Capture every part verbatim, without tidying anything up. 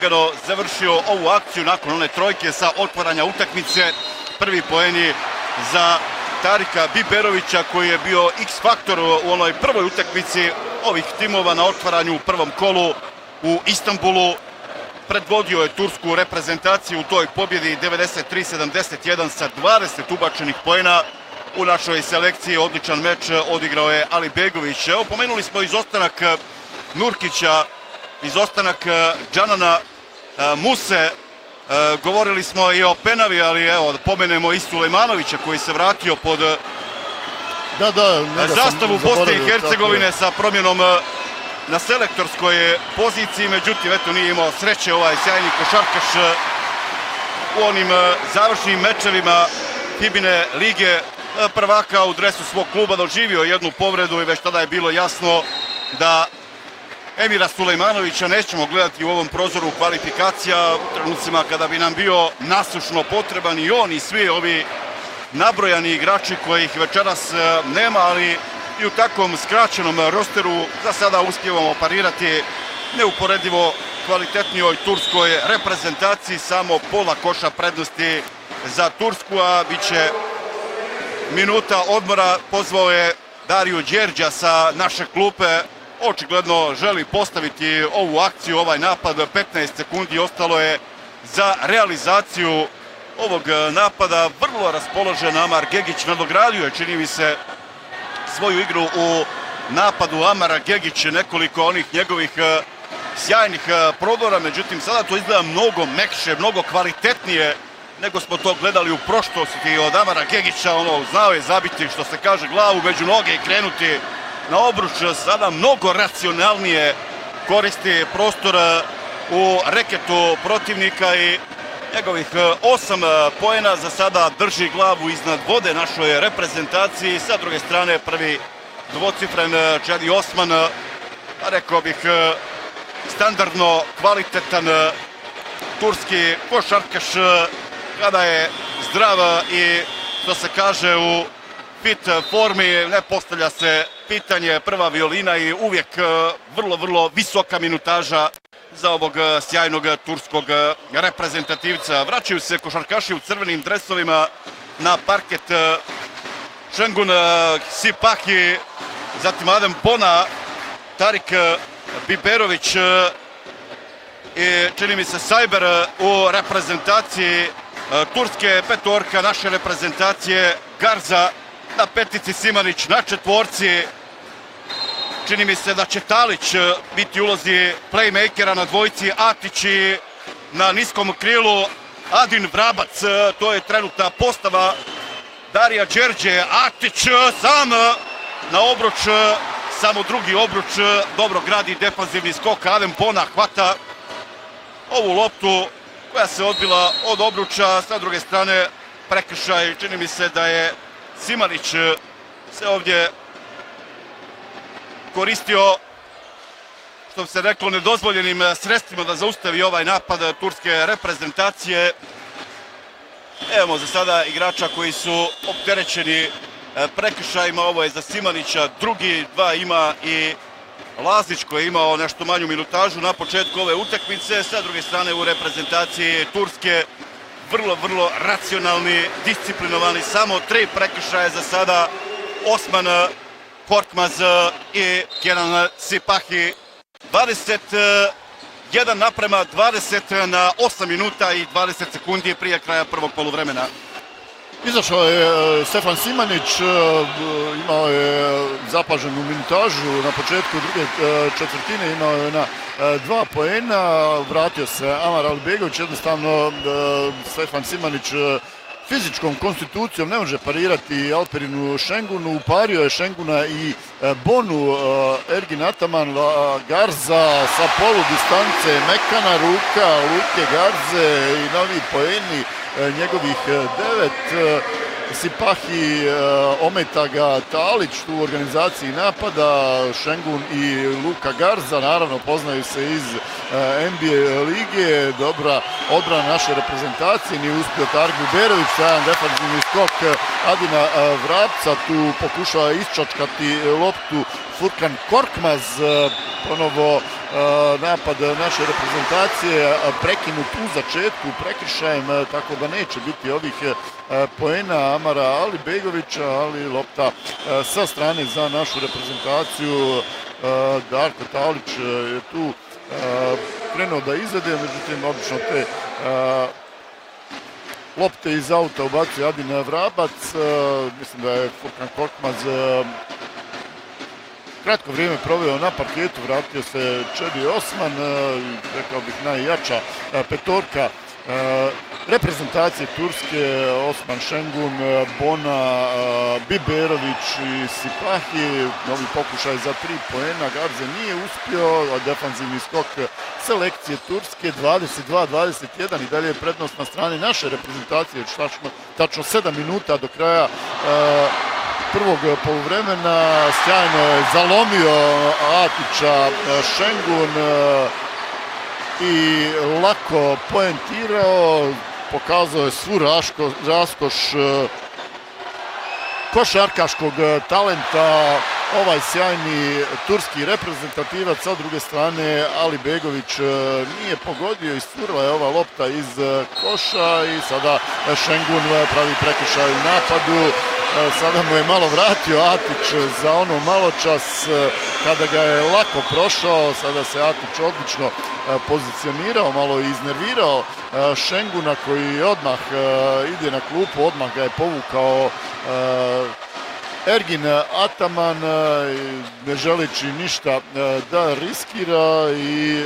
završio ovu akciju nakon one trojke sa otvaranja utakmice. Prvi poeni za Tarika Biberovića koji je bio X-faktor u onoj prvoj utakmici ovih timova na otvaranju u prvom kolu u Istanbulu. Predvodio je tursku reprezentaciju u toj pobjedi devedeset tri sedamdeset jedan sa dvadeset ubačenih poena. U našoj selekciji odličan meč odigrao je Ali Begović. Evo, pomenuli smo izostanak Nurkića, izostanak Džanana Muse. Govorili smo i o Penavi, ali evo, pomenemo i Sulejmanovića koji se vratio pod da, da, zastavu Bosne i Hercegovine sa promjenom na selektorskoj poziciji. Međutim, eto, nije imao sreće ovaj sjajni košarkaš u onim završnim mečevima Fibine lige prvaka u dresu svog kluba. Doživio jednu povredu i već tada je bilo jasno da Emira Sulejmanovića nećemo gledati u ovom prozoru kvalifikacija u trenucima kada bi nam bio nasušno potreban i on i svi ovi nabrojani igrači kojih večeras nema, ali i u takvom skraćenom rosteru za sada uspijevamo parirati neuporedivo kvalitetnijoj turskoj reprezentaciji. Samo pola koša prednosti za Tursku, a bit će minuta odmora. Pozvao je Dariju Đerđa sa naše klupe. Očigledno želi postaviti ovu akciju, ovaj napad. petnaest sekundi ostalo je za realizaciju ovog napada. Vrlo raspoložen Amar Gegić nadogradio je, čini mi se, svoju igru u napadu. Amara Gegić, nekoliko onih njegovih sjajnih prodora, međutim sada to izgleda mnogo mekše, mnogo kvalitetnije nego smo to gledali u prošlosti od Amara Gegića. Ono, znao je zabiti, što se kaže, glavu među noge i krenuti na obruč. Sada mnogo racionalnije koristi prostor u reketu protivnika i njegovih osam poena za sada drži glavu iznad vode našoj reprezentaciji. Sa druge strane prvi dvocifren Čedi Osman, rekao bih standardno kvalitetan turski košarkaš kada je zdrav i, što se kaže, u fit formi. Ne postavlja se pitanje, prva violina i uvijek vrlo, vrlo visoka minutaža za ovog sjajnog turskog reprezentativca. Vraćaju se košarkaši u crvenim dresovima na parket. Şengun Sipahi, zatim Adem Bona, Tarik Biberović i, čini mi se, Sajber u reprezentaciji turske. Petorka naše reprezentacije, Garza na petici, Simanić na četvorci. Čini mi se da će Talić biti ulozi playmakera na dvojci, Atić na niskom krilu, Adin Vrabac. To je trenutna postava Darija Đerđe. Atić sam na obruč, samo drugi obruč, dobro gradi defanzivni skok. Adem Bona hvata ovu loptu koja se odbila od obruča. Sa druge strane prekršaj, čini mi se da je Simanić se ovdje koristio, što se reklo, nedozvoljenim sredstvima da zaustavi ovaj napad turske reprezentacije. Evo za sada igrača koji su opterećeni prekršajima. Ovo je za Simanića drugi, dva ima i Lazić koji je imao nešto manju minutažu na početku ove utakmice. Sa druge strane u reprezentaciji Turske vrlo, vrlo racionalni, disciplinovani, samo tri prekršaja za sada. Osman, Korkmaz i Kenan Sipahi. dvadeset jedan naprema dvadeset na osam minuta i dvadeset sekundi prije kraja prvog poluvremena. Izašao je Stefan Simanić, imao je zapaženu minutažu na početku druge četvrtine, imao je na dva poena, vratio se Amar Albegović. Jednostavno Stefan Simanić fizičkom konstitucijom ne može parirati Alperinu Şengunu. Upario je Şenguna i Bonu. Ergin Ataman, Garza sa polu distance, mekana ruka Luke Garze i novi poeni, njegovih devet. Sipahi, ometa ga Talić tu u organizaciji napada. Şengun i Luka Garza naravno poznaju se iz N B A lige. Dobra odbrana naše reprezentacije, nije uspio Tarek Biberović, sajan defanzivni skok Adina Vrapca, tu pokušava isčačkati loptu Furkan Korkmaz, ponovo napad naše reprezentacije prekinut u začetku prekršajem, tako da neće biti ovih poena Amara Alibegovića, ali lopta sa strane za našu reprezentaciju. Darko Taulić je tu krenuo da izvede, međutim obično te lopte iz auta ubacuje Adin Vrabac. Mislim da je Furkan Korkmaz kratko vrijeme proveo na parketu, vratio se Čedi Osman, rekao bih najjača petorka reprezentacije Turske, Osman Şengün, Bona, Biberović i Sipahi. Novi pokušaj za tri poena, Garze nije uspio, defanzivni skok selekcije Turske, dvadeset dva dvadeset jedan, i dalje je prednost na strani naše reprezentacije, tačno, tačno sedam minuta do kraja prvog poluvremena. Sjajno je zalomio Atića Şengün i lako poentirao, pokazao je svu raško, raskoš košarkaškog talenta ovaj sjajni turski reprezentativac. Sa druge strane Alibegović nije pogodio, isturila je ova lopta iz koša i sada Şengün pravi prekršaj u napadu. Sada mu je malo vratio Atić za ono malo čas kada ga je lako prošao. Sada se Atić odlično pozicionirao, malo je iznervirao Şenguna koji odmah ide na klupu, odmah ga je povukao Ergin Ataman, ne želeći ništa da riskira, i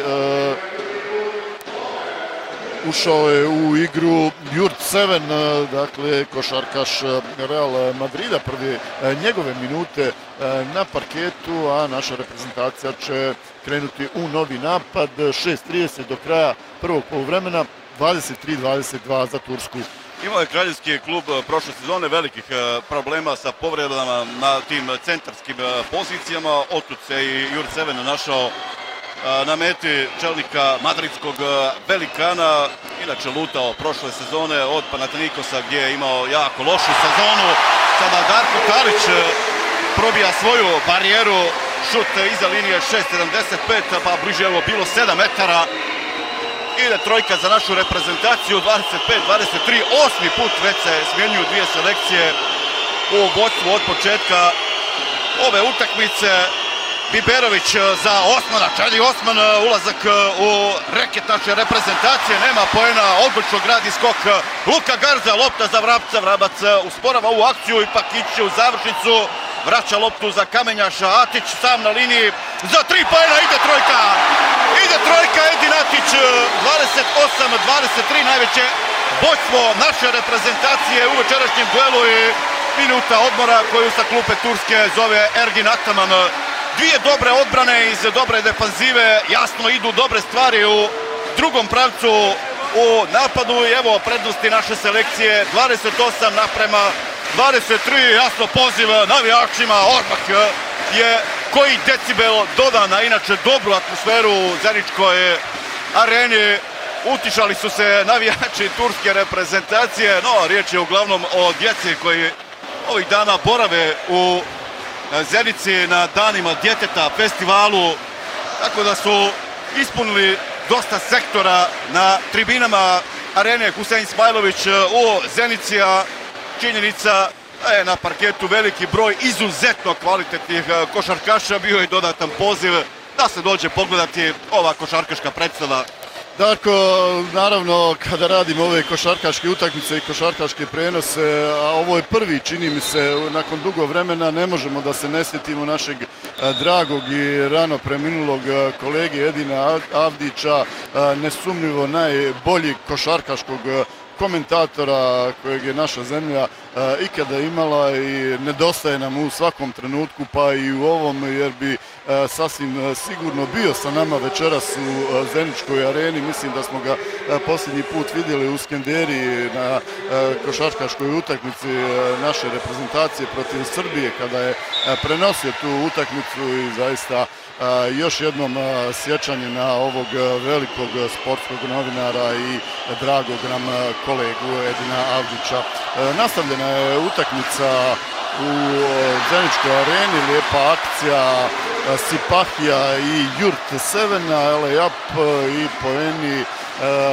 ušao je u igru Jurt Seven, dakle košarkaš Real Madrida, prve njegove minute na parketu, a naša reprezentacija će krenuti u novi napad. šest trideset do kraja prvog poluvremena, dvadeset tri dvadeset dva za Tursku. Imao je kraljevski klub prošle sezone velikih problema sa povredama na tim centarskim pozicijama. Otud se i Jurt Seven našao na meti čelnika madridskog velikana, inače lutao prošle sezone od Panathinaikosa gdje je imao jako lošu sezonu. Sada Darko Taulić probija svoju barijeru, šut iza linije šest sedamdeset pet, pa bliže je bilo sedam metara. Ide trojka za našu reprezentaciju, dvadeset pet dvadeset tri, osmi put već se smjenjuju dvije selekcije u vodstvu od početka ove utakmice. Biberović za Osmana, Čedi Osman, ulazak u reket naše reprezentacije, nema poena, odlično gradi skok Luka Garza, lopta za Vrapca, Vrabac usporava ovu akciju, ipak iće u završnicu, vraća loptu za Kamenjaša, Atić sam na liniji za tri poena, ide trojka, ide trojka, Edin Atić, dvadeset osam dvadeset tri, najveće bojstvo naše reprezentacije u večerašnjem duelu i minuta odmora koju sa klupe Turske zove Ergin Ataman. Dvije dobre odbrane iz dobre defanzive, jasno idu dobre stvari u drugom pravcu u napadu, i evo prednosti naše selekcije, dvadeset osam naprema dvadeset tri, jasno poziv navijačima, odmah je koji decibel dodan na inače dobru atmosferu u Zeničkoj areni. Utišali su se navijači turske reprezentacije, no riječ je uglavnom o djeci koji ovih dana borave u Zenici na danima djeteta, festivalu, tako da su ispunili dosta sektora na tribinama arene Husein Ismailović u Zenici, a činjenica je na parketu veliki broj izuzetno kvalitetnih košarkaša. Bio je dodatan poziv da se dođe pogledati ova košarkaška predstava. Darko, naravno kada radimo ove košarkaške utakmice i košarkaške prenose, a ovo je prvi, čini mi se, nakon dugo vremena, ne možemo da se ne sjetimo našeg dragog i rano preminulog kolege Edina Avdića, nesumnjivo najbolji košarkaškog komentatora kojeg je naša zemlja ikada imala, i nedostaje nam u svakom trenutku, pa i u ovom, jer bi sasvim sigurno bio sa nama večeras u Zeničkoj areni. Mislim da smo ga posljednji put vidjeli u Skenderiji na košarkaškoj utakmici naše reprezentacije protiv Srbije kada je prenosio tu utakmicu i zaista još jednom sjećanje na ovog velikog sportskog novinara i dragog nam kolegu Edina Avdića. Nastavljena je utakmica u Zeničkoj areni, lijepa akcija Sipahija i Jurt Sevena, Elejap i poeni